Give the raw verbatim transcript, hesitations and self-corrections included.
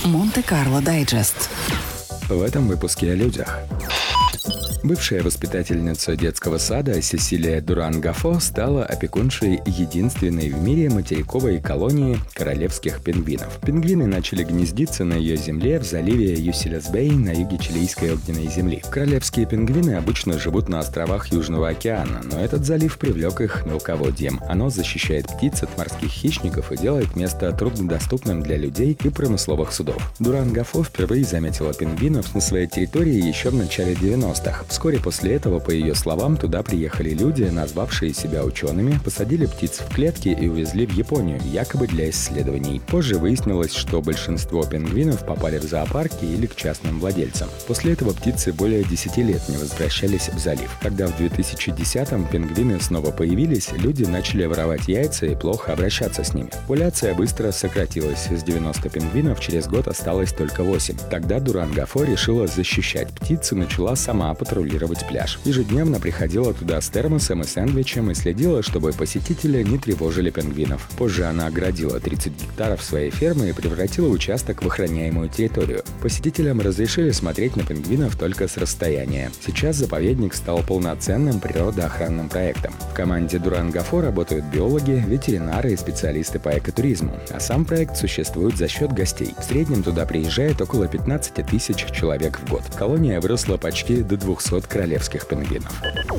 Монте-Карло Дайджест. В этом выпуске о людях. Бывшая воспитательница детского сада Сесилия Дуран-Гафо стала опекуншей единственной в мире материковой колонии королевских пингвинов. Пингвины начали гнездиться на ее земле в заливе Юсилас-Бэй на юге чилийской огненной земли. Королевские пингвины обычно живут на островах Южного океана, но этот залив привлек их мелководьем. Оно защищает птиц от морских хищников и делает место труднодоступным для людей и промысловых судов. Дуран-Гафо впервые заметила пингвинов на своей территории еще в начале девяностых. Вскоре после этого, по ее словам, туда приехали люди, назвавшие себя учеными, посадили птиц в клетки и увезли в Японию, якобы для исследований. Позже выяснилось, что большинство пингвинов попали в зоопарки или к частным владельцам. После этого птицы более десяти лет не возвращались в залив. Когда в две тысячи десятом пингвины снова появились, люди начали воровать яйца и плохо обращаться с ними. Популяция быстро сократилась. С девяноста пингвинов через год осталось только восемь. Тогда Дуран-Гафо решила защищать птиц и начала сама патрулировать пляж. Ежедневно приходила туда с термосом и сэндвичем и следила, чтобы посетители не тревожили пингвинов. Позже она оградила тридцать гектаров своей фермы и превратила участок в охраняемую территорию. Посетителям разрешили смотреть на пингвинов только с расстояния. Сейчас заповедник стал полноценным природоохранным проектом. В команде Дуран-Гафо работают биологи, ветеринары и специалисты по экотуризму, а сам проект существует за счет гостей. В среднем туда приезжает около пятнадцати тысяч человек в год. Колония выросла почти до двухсот королевских пингвинов.